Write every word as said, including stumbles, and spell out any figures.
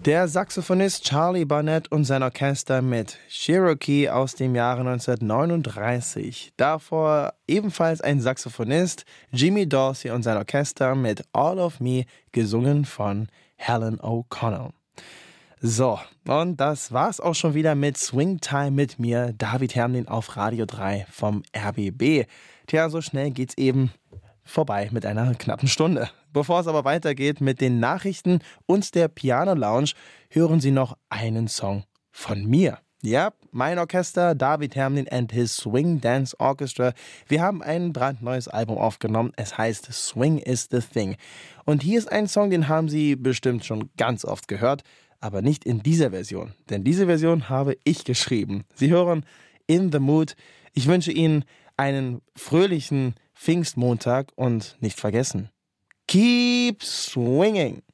Der Saxophonist Charlie Barnett und sein Orchester mit Cherokee aus dem Jahre neunzehnhundertneununddreißig. Davor ebenfalls ein Saxophonist, Jimmy Dorsey und sein Orchester mit All of Me, gesungen von Helen O'Connell. So, und das war's auch schon wieder mit Swing Time mit mir, David Hermlin auf Radio drei vom R B B. Tja, so schnell geht's eben vorbei mit einer knappen Stunde. Bevor es aber weitergeht mit den Nachrichten und der Piano Lounge, hören Sie noch einen Song von mir. Ja, mein Orchester, David Hermlin and his Swing Dance Orchestra. Wir haben ein brandneues Album aufgenommen. Es heißt Swing is the Thing. Und hier ist ein Song, den haben Sie bestimmt schon ganz oft gehört, aber nicht in dieser Version. Denn diese Version habe ich geschrieben. Sie hören In the Mood. Ich wünsche Ihnen einen fröhlichen Pfingstmontag und nicht vergessen, keep swinging.